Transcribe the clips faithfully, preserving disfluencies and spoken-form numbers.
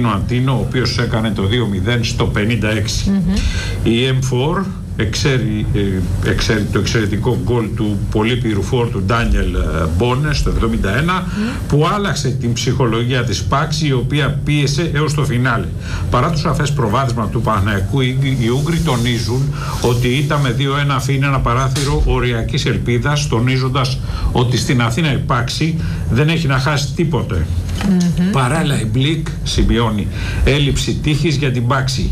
Κωνσταντίνο Αντίνο, ο οποίος έκανε το δύο μηδέν στο πενήντα έξι. Mm-hmm. Η εμ φορ εξέρει, εξέρει το εξαιρετικό γκολ του πολύπειρου φόρ του Ντάνιελ Μπόνε στο εβδομήντα ένα, mm. που άλλαξε την ψυχολογία της Πάξη, η οποία πίεσε έως το φινάλε. Παρά το σαφές προβάδισμα του Παναθηναϊκού, οι Ούγγροι τονίζουν ότι ήταν με δύο ένα αφήνει ένα παράθυρο οριακής ελπίδας, τονίζοντας ότι στην Αθήνα η Πάξη δεν έχει να χάσει τίποτε. Mm-hmm. Παράλληλα η Μπλικ σημειώνει έλλειψη τύχης για την Πάξη.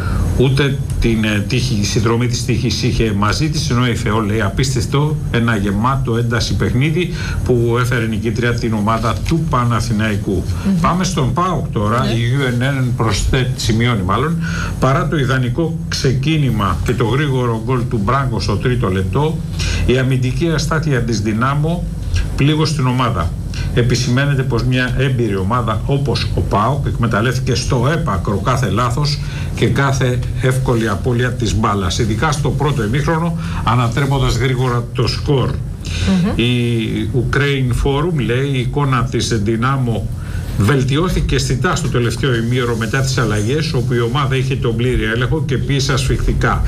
Ούτε την τύχη, συνδρομή της τύχης είχε μαζί της, ενώ η Φεό λέει απίστευτο, ένα γεμάτο ένταση παιχνίδι που έφερε νικήτρια την ομάδα του Παναθηναϊκού. Mm-hmm. Πάμε στον ΠΑΟΚ τώρα. Yeah. Η γιου εν εν προσθέτει, σημειώνει μάλλον, παρά το ιδανικό ξεκίνημα και το γρήγορο γκολ του Μπράγκο στο τρίτο λεπτό, η αμυντική αστάθεια της Δυνάμω πλήγωσε την ομάδα. Επισημαίνεται πως μια έμπειρη ομάδα όπως ο ΠΑΟΚ εκμεταλλεύτηκε στο έπακρο κάθε λάθος και κάθε εύκολη απώλεια της μπάλας, ειδικά στο πρώτο ημίχρονο, ανατρέποντας γρήγορα το σκορ. Mm-hmm. Η Ukraine Forum λέει η εικόνα της Δυνάμω βελτιώθηκε αισθητά στο τελευταίο ημίωρο μετά τις αλλαγές, όπου η ομάδα είχε τον πλήρη έλεγχο και πίεσε ασφιχτικά.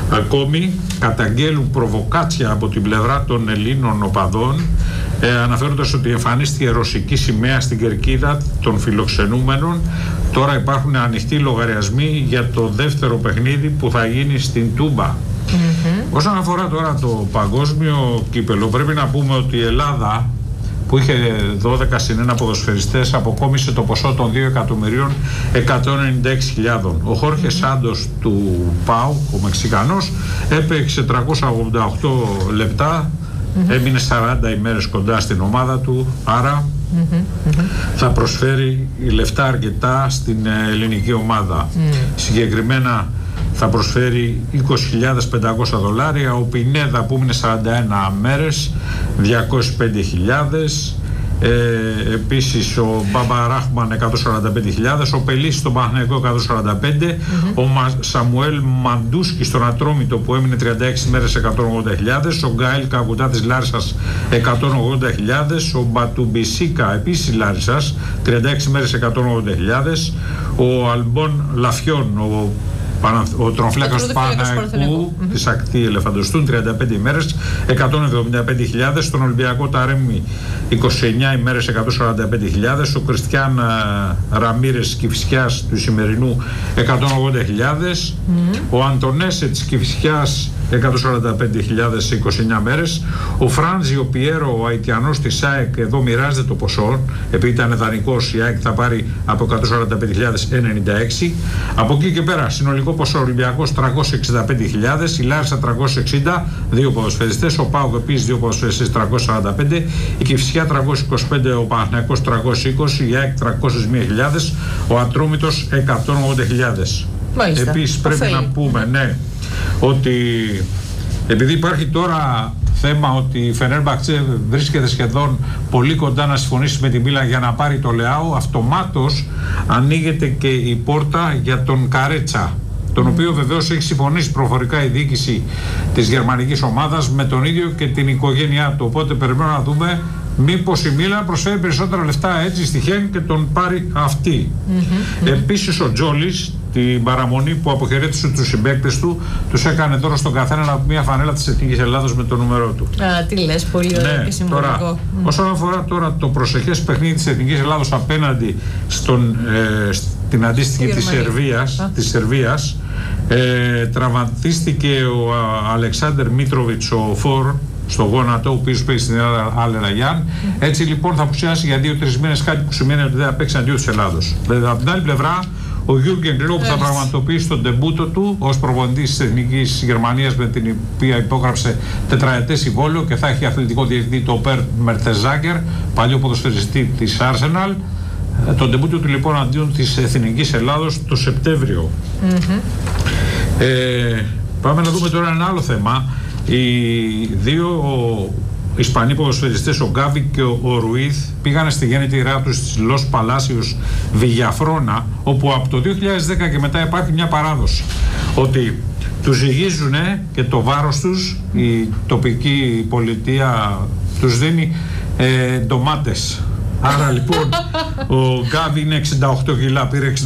Ακόμη καταγγέλουν προβοκάτσια από την πλευρά των Ελλήνων οπαδών, ε, αναφέροντας ότι εμφανίστηκε ρωσική σημαία στην κερκίδα των φιλοξενούμενων. Τώρα υπάρχουν ανοιχτοί λογαριασμοί για το δεύτερο παιχνίδι που θα γίνει στην Τούμπα. Mm-hmm. Όσον αφορά τώρα το παγκόσμιο κύπελο, πρέπει να πούμε ότι η Ελλάδα, που είχε δώδεκα συν ένα ποδοσφαιριστές, αποκόμισε το ποσό των δύο εκατομμυρίων εκατόν ενενήντα έξι χιλιάδων. Ο Χόρχε Σάντος του ΠΑΟΚ, ο Μεξικανός, έπαιξε τριακόσια ογδόντα οκτώ λεπτά, mm-hmm. έμεινε σαράντα ημέρες κοντά στην ομάδα του, άρα mm-hmm. θα προσφέρει λεφτά αρκετά στην ελληνική ομάδα. Mm. Συγκεκριμένα θα προσφέρει είκοσι χιλιάδες πεντακόσια δολάρια, ο Πινέδα που είναι σαράντα ένα μέρες, διακόσιες πέντε χιλιάδες, ε, επίσης ο Μπαμπαράχμαν εκατόν σαράντα πέντε χιλιάδες, ο Πελής στον Παναθηναϊκό εκατόν σαράντα πέντε, mm-hmm. ο Μα, Σαμουέλ Μαντούσκι στον Ατρόμητο που έμεινε τριάντα έξι μέρες εκατόν ογδόντα χιλιάδες, ο Γκαέλ Κακουτά της Λάρισσας εκατόν ογδόντα χιλιάδες, ο Μπατουμπισίκα επίσης Λάρισσας τριάντα έξι μέρες εκατόν ογδόντα χιλιάδες, ο Αλμπον Λαφιόν, ο ο τρομφλέκας του Παναθηναϊκού της ακτή Ελεφαντοστούν τριάντα πέντε ημέρες εκατόν εβδομήντα πέντε χιλιάδες, στον Ολυμπιακό Ταρέμι είκοσι εννιά ημέρες εκατόν σαράντα πέντε χιλιάδες, ο Κριστιαν Ραμίρες Κηφισιάς του Ισημερινού εκατόν ογδόντα χιλιάδες, mm. ο Αντωνέσε της Κηφισιάς εκατόν σαράντα πέντε χιλιάδες σε είκοσι εννιά μέρες, ο Φράνζιο Πιέρο, ο Αιτιανός της ΑΕΚ, εδώ μοιράζεται το ποσό, επειδή ήταν δανεικός, η ΑΕΚ θα πάρει από εκατόν σαράντα πέντε χιλιάδες ενενήντα έξι. Από εκεί και πέρα, συνολικό ποσό, Ολυμπιακός τριακόσιες εξήντα πέντε χιλιάδες, η Λάρισα τριακόσιες εξήντα, δύο ποδοσφαιριστές, ο ΠΑΟΚ επίσης δύο ποδοσφαιριστές τριακόσιες σαράντα πέντε, η Κηφισιά τριακόσιες είκοσι πέντε, ο Παναθηναϊκός τριακόσιες είκοσι, η ΑΕΚ τριακόσιες μία χιλιάδες, ο Ατρόμητος εκατόν ογδόντα χιλιάδες. Επίσης πρέπει Οφέλη. να πούμε, ναι, ότι επειδή υπάρχει τώρα θέμα ότι η Φενέρμπαχτσε βρίσκεται σχεδόν πολύ κοντά να συμφωνήσει με την Μίλαν για να πάρει το Λεάο, αυτομάτως ανοίγεται και η πόρτα για τον Καρέτσα, τον mm. οποίο βεβαίως έχει συμφωνήσει προφορικά η διοίκηση της γερμανικής ομάδας με τον ίδιο και την οικογένειά του. Οπότε περιμένουμε να δούμε μήπως η Μίλαν προσφέρει περισσότερα λεφτά έτσι στη Χέν και τον πάρει αυτή. Mm-hmm. Επίσης ο Τζόλης, την παραμονή που αποχαιρέτησε τους συμπαίκτες του, τους έκανε δώρο στον καθένα μια φανέλα της Εθνικής Ελλάδος με το νούμερό του. Α, τι λες, πολύ ωραίο ναι, και συμβολικό. Τώρα, mm. όσον αφορά τώρα το προσεχές παιχνίδι της Εθνικής Ελλάδος απέναντι στον, ε, στην αντίστοιχη της Σερβίας, της Σερβίας, ε, τραυματίστηκε ο Αλεξάντερ Μίτροβιτς, ο Φορ, στο γόνατο, ο οποίος παίζει στην Άλε Ραγιάν. Mm. Έτσι λοιπόν θα απουσιάσει για δύο-τρεις μήνες, κάτι που σημαίνει ότι δεν θα παίξει αντίον της Ελλάδος. Δηλαδή, από την άλλη πλευρά, ο Γιούργεν Κλόπ θα πραγματοποιήσει τον ντεμπούτο του ως προπονητής της Εθνικής Γερμανίας, με την οποία υπόγραψε τετραετές συμβόλαιο και θα έχει αθλητικό διευθυντή το Περ Μερτεζάγκερ, παλιό ποδοσφαιριστή της Arsenal. Τον ντεμπούτο του λοιπόν αντίον της Εθνικής Ελλάδος το Σεπτέμβριο. Mm-hmm. Ε, πάμε να δούμε τώρα ένα άλλο θέμα. Οι δύο Ισπανοί ποδοσφαιριστές, ο Γκάβι και ο Ρουίθ, πήγανε στη γέννητηρά τους της Λος Παλάσιος Βιγιαφρόνα, όπου από το δύο χιλιάδες δέκα και μετά υπάρχει μια παράδοση ότι τους ζυγίζουν και το βάρος τους, η τοπική πολιτεία τους δίνει ε, ντομάτες. Άρα λοιπόν ο Γκάβι είναι εξήντα οκτώ κιλά, πήρε